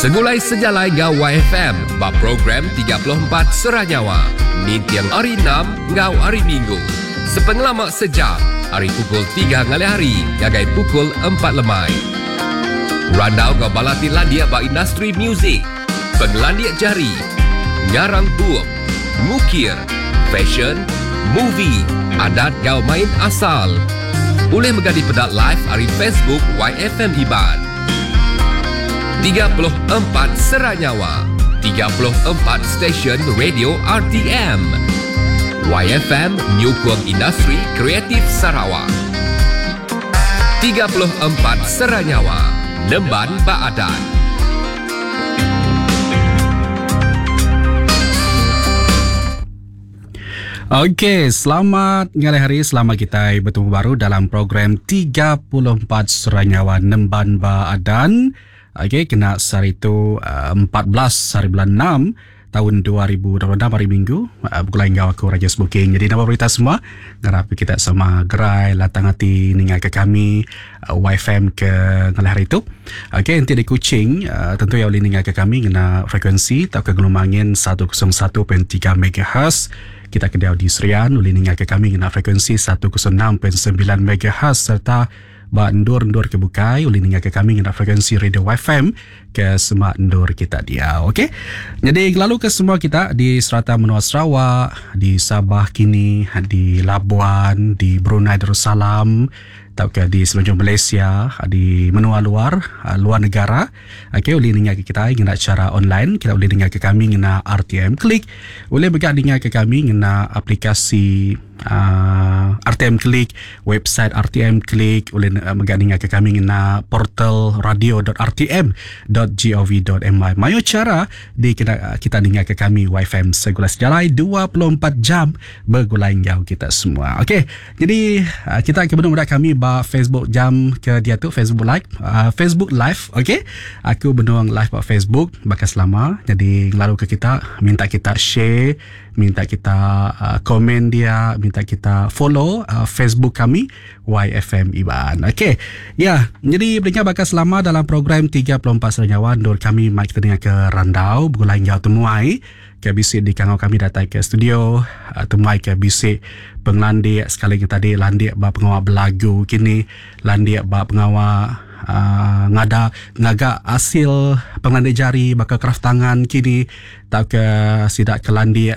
Segulai sejalai ngau YFM ba program 34 Seranyawa. Ni tiang hari 6 ngau hari Minggu. Sepengelamak sejam, hari pukul 3 ngalai hari, ngagai pukul 4 lemai. Randau ngau balati landia ba industri muzik, penglandia jari, ngarang buuk, mukir, fashion, movie, adat ngau main asal. Boleh megadi pedat live hari Facebook YFM Iban. 34 Seranyawa, 34 stesen radio RTM. YFM menyokong industri kreatif Sarawak. 34 Seranyawa, Nemban Baadan. Okey, selamat hari, selamat kita bertemu baru dalam program 34 Seranyawa Nemban Baadan. Okey, kena hari itu 14 hari bulan 6 tahun 2026 hari Minggu. Bukan lain aku Raja Smoking. Jadi nama berita semua ngarap kita sama gerai latang hati ningai ke kami YFM ke hari itu. Okey, nanti di Kuching tentu ya boleh ningai ke kami kena frekuensi atau ke gelombangin 101.3 MHz. Kita kedai di Serian boleh ningai ke kami kena frekuensi 106.9 MHz serta ba endur-endur ke Bukai boleh ningai ke kami kena frekuensi radio YFM ke semua endur kita dia. Okey. Jadi lalu ke semua kita di Serata Menua Sarawak, di Sabah kini, di Labuan, di Brunei Darussalam, atau ke di seluruh Malaysia, di menua luar negara. Okey, boleh dengar ke kita dengan cara online. Kita boleh dengar ke kami dengan RTM Click. Boleh juga dengar ke kami dengan aplikasi RTM Click, website RTM Click. Boleh juga dengar ke kami dengan portal radio.rtm.gov.my. Mayo cara di kita dengar ke kami YFM Segulai Sejalai 24 jam bergulai jauh kita semua. Okey, jadi kita akan benar kami ba Facebook jam ke dia tu Facebook live. Okey, aku benuang live ba Facebook bakas lama. Jadi lalu ke kita minta kita share, minta kita komen dia, minta kita follow Facebook kami YFM Iban. Okey. Ya, jadi berinya bakas lama dalam program 34 Seranyawa Nur kami mai kita dengar ke Randau bergulai jauh temuai ke bisik di kangau kami datang ke studio temuai ke bisik penglandik sekali kita tadi landik ba pengawal belagu kini landik ba pengawal ngaga hasil penglandik jari bakal kraft tangan kini tak ke sidak ke landik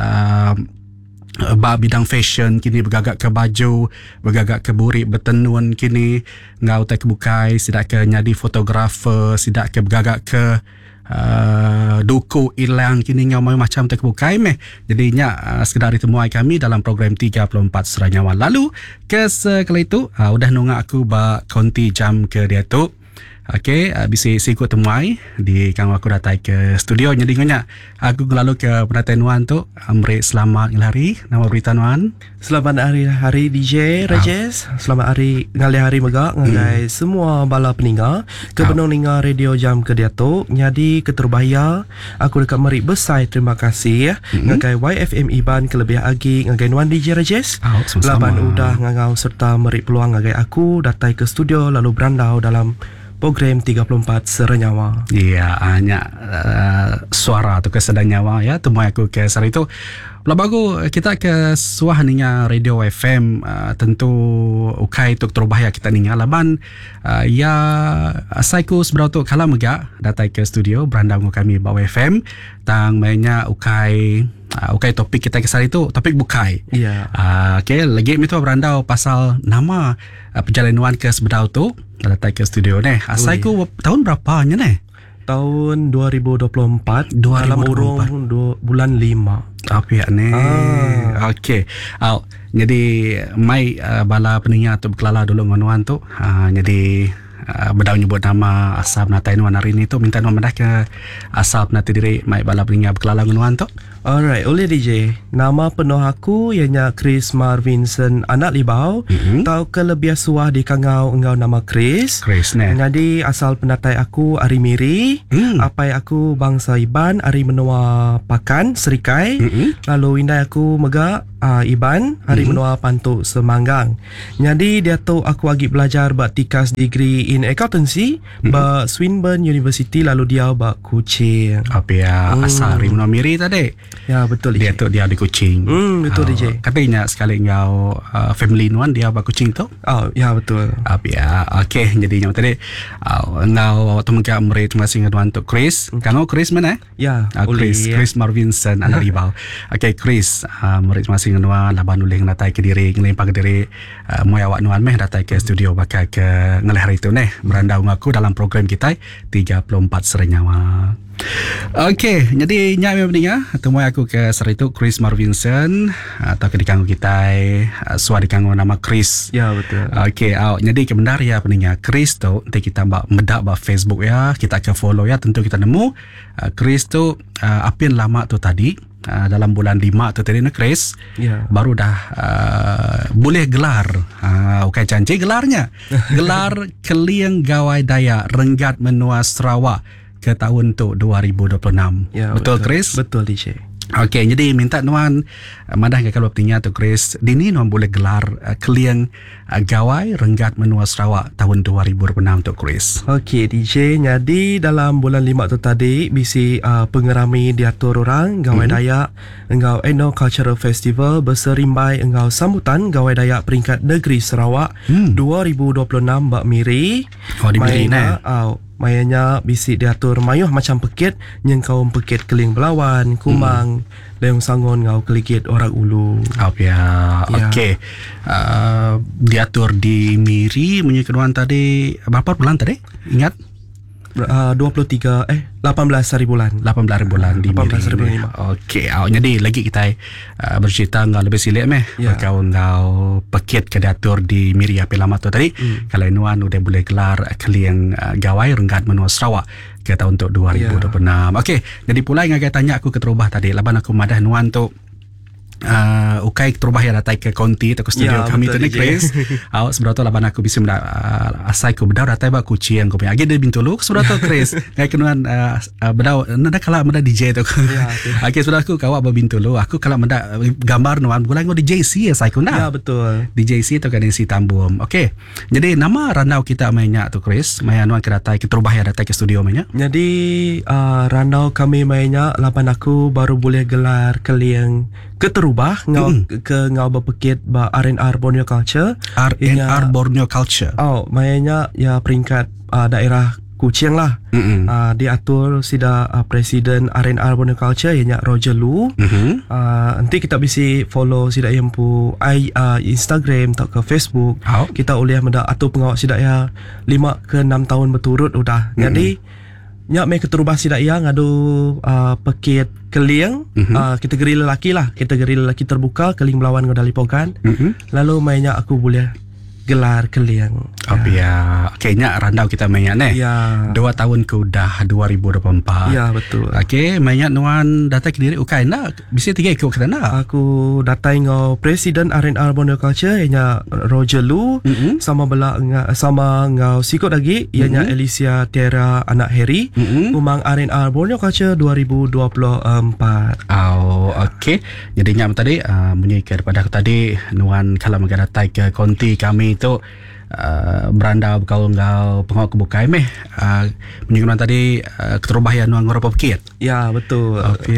ba bidang fashion kini bergagak ke baju, bergagak ke burik bertenun kini ngau tak bukai sidak ke nyadi fotografer, sidak ke bergagak ke duku ilang kini ngau macam tak bukai meh. Jadinya sekedar ditemuai kami dalam program 34 Seranyawa. Lalu ke sekali itu udah nunggu aku ba konti jam ke dia tu. Okey, bisa ikut temuai di kang aku datang ke studio. Jadi ngonya aku lalu ke pendataan Wan tu amri selamat hari nama berita Wan. Selamat hari DJ Rajes. Selamat hari ngali hari mega ngai semua bala peninggal ke benong ninga radio jam ke dia tu. Jadi keterbahaya aku dekat mari besar terima kasih ngai YFM Iban kelebih agi ngai Wan DJ Rajes. Laban udah ngau serta mari peluang ngai aku datang ke studio lalu berandau dalam program 34 Seranyawa. Ya, hanya suara atau kesedang nyawa ya. Temui aku ke hari itu. Lalu kita ke suahaninya radio FM tentu ukai tuk terbahaya kita ninga laban ya saiku seberapa kala mega datang ke studio berandang kami bawa FM tang mainnya ukai topik kita ke hari itu topik bukai. Ya. Okey, lagi itu berandau pasal nama perjalanan ke seberapa tu datang ke studio ni. Saiku tahun berapanya ni? Tahun 2024 dalam urung bulan 5. Apa ni? Okey. Jadi mai bala peninggal tu berkelala dulu ngonuan tu. Jadi bedau nyebut nama asal natain wan hari ni tu minta nama dah ke asal nanti diri mai bala peninggal berkelala ngonuan tu. Alright, oleh DJ. Nama penuh aku ianya Chris Marvinson anak Libau. Tau ke lebih suah di kangau engau nama Chris. Chris ne. Jadi asal penatai aku Ari Miri. Apai aku bangsa Iban Ari menua pakan Serikai. Lalu indai aku mega Iban Ari menua pantuk Semanggang. Jadi dia tu aku lagi belajar tikas degree in accountancy ba Swinburne University, lalu dia ba Kuching. Apa ya asal Ari menua Miri tadi. Ya betul Dia DJ. tu dia di Kuching. Betul DJ. Katanya sekali engkau family nuan dia ba Kuching tu. Oh ya betul. Apa ya. Okey, jadi yang tadi engkau waktu mungkin murid masing nuan untuk Chris. Kano Chris mana? Ya, Chris Marvinson anak Ribau. Okey Chris, murid masing nuan laban ulih natai ke diri ngelempang ke diri moy awak nuan meh datai ke studio bakal ke ngeleh hari tu neh berandau ngaku dalam program kita 34 Serenyawa. Okey, jadi nyak memang ni temui aku ke seri tu Chris Marvinson atau ke dikanggu kita suara dikanggu nama Chris. Ya betul. Okey, jadi kebenar ya peningnya Chris tu nanti kita medak ba Facebook ya, kita akan follow ya, tentu kita nemu Chris tu apin lama tu tadi dalam bulan 5 tu tadi na Chris. Ya. Baru dah boleh gelar okay, janji gelarnya gelar Keliang Gawai Daya Renggat Menua Sarawak ke tahun tu 2026. Ya, betul Chris? Betul DJ. Okey, jadi minta nuan madah ke kalau bertanya tu Chris, dini nuan boleh gelar Keliang Gawai Renggat Menua Sarawak tahun 2026 tu Chris. Okey DJ, jadi dalam bulan 5 tu tadi bisi pengerami diatur orang Gawai Dayak engau Eno Cultural Festival berserimbai engau sambutan Gawai Dayak peringkat negeri Sarawak 2026 Bak Miri. Oh, di Miri ne. Mayanya bisi diatur mayuh macam pekit yang kau pekit Keling Belawan, Kumang, Leong Sangon ngau kelikit orang Ulu. Ya. Okey. Diatur di Miri punya keduan tadi berapa bulan tadi? Ingat? 18 hari bulan. 18 bulan di 18 Miri. Okey, jadi lagi kita bercerita ngau lebih silik meh. Ya. Kau ngau pekit ke diatur di Miri api lama tu tadi. Kalau nuan udah boleh gelar Keliang Gawai Renggat Menua Sarawak ke tahun tu 2026. Okey, jadi pula yang agak tanya aku keterubah tadi. Laban aku madah nuan tu ukai terubah ya datai ke konti atau ke studio kami tu ni Chris. Seberapa laban aku bisa asai ku bedau datai ba Kuching aku punya agi dia bintulu seberapa Chris. Ngai kenuan bedau nada kala meda DJ tu. Okey sudah aku kawak ba bintulu. Aku kala meda gambar nuan bulan ngo DJ C asai ku na. Ya betul. DJ C tu kan si Tambum. Okey. Jadi nama ranau kita mainnya tu Chris. Maya nuan ke datai ke terubah ya datai ke studio mainnya. Jadi ranau kami mainnya lapan aku baru boleh gelar Keliang keterubah ngau ke ngau berpekit ba R&R Borneo Culture. R&R Borneo Culture. Oh, mainnya ya peringkat daerah Kuching lah. Diatur sida presiden R&R Borneo Culture ianya Roger Lu. Nanti kita bisa follow sida yang pu Instagram atau ke Facebook. Kita boleh menda atau pengawak sida ya 5 ke 6 tahun berturut udah. Jadi nyak mai keterubah sida ya ngadu pekit Keliang kategori lelaki lah, kategori lelaki terbuka Keling Belawan Ngodali Pogan. Lalu mainnya aku boleh gelar Keliang. Okey, nyak randau kita mainnya ne. Ya. 2 tahun ke udah 2024. Ya betul. Okey, mainnya nuan data ke diri ukai na bisa 3 ikut ke na. Aku datai ngau presiden R&R Borneo Culture ianya Roger Lu, sama ngau sikut lagi ianya Alicia Tiara anak Harry. Umang R&R Borneo Culture 2024. Okey. Jadi nyak tadi menyikir pada tadi nuan kalau mengatai ke konti kami itu beranda kau ngau pengau kebukai meh menyinggungan tadi keterubah ya nuang ngorop pekit. Ya betul.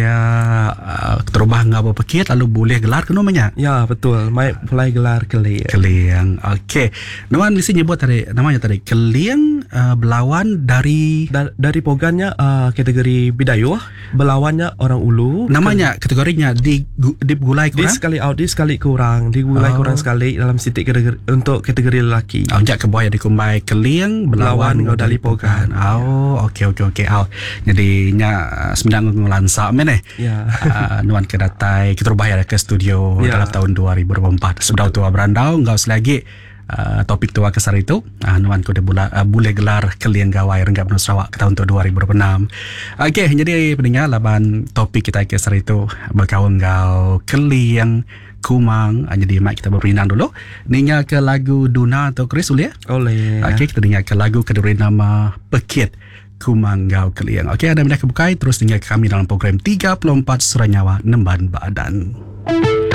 Keterubah ngau pekit lalu boleh gelar ke namanya. Ya betul. Mai mulai gelar Keliang. Keliang. Okey. Nuan mesti nyebut tadi namanya tadi Keliang Belawan dari pogannya kategori Bidayuh, Belawannya orang Ulu. Namanya kategorinya digulai kurang. Di sekali kurang, digulai kurang sekali dalam sitik untuk kategori lelaki. Jak ke bawah dikumbai Keliang Belawan Ngodali Pogan. Okey. Jadi nya semendang ngulansa men Ya. Nuan kedatai kita rubah ke studio dalam tahun 2024. Sebelum tu berandau engkau selagi topik tua kesar itu nuan ko boleh gelar kalian gawai Renggak Benua Sarawak ke tahun 2026. Okey, jadi pendengar laban topik kita kesar itu berkawan gau kalian kumang. Jadi mak kita berinang dulu. Dengar ke lagu Duna atau Chris boleh? Oleh. Okey, kita dengar ke lagu kedua nama Pekit Kumang Gau Keliang. Okey, anda mendak kebukai terus dengar kami dalam program 34 Surat Nyawa Nemban Badan.